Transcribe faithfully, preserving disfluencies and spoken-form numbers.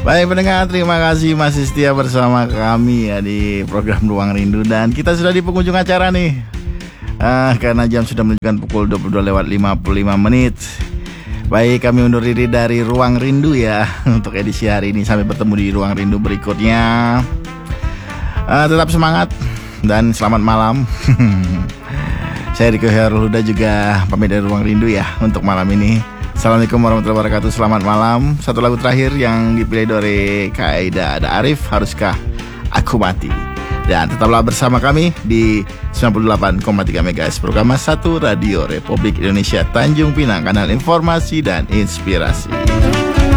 Baik pendengar, terima kasih masih setia bersama kami ya di program Ruang Rindu. Dan kita sudah di penghujung acara nih, ah, karena jam sudah menunjukkan pukul dua puluh dua lewat lima puluh lima menit. Baik, kami undur diri dari Ruang Rindu ya untuk edisi hari ini. Sampai bertemu di Ruang Rindu berikutnya. uh, Tetap semangat dan selamat malam. Saya Riko Herul Huda juga pamit dari Ruang Rindu ya untuk malam ini. Assalamualaikum warahmatullahi wabarakatuh. Selamat malam. Satu lagu terakhir yang dipilih dari Kak Aida ada Arif, Haruskah Aku Mati. Dan tetaplah bersama kami di sembilan puluh delapan koma tiga MHz program satu Radio Republik Indonesia Tanjung Pinang, kanal informasi dan inspirasi.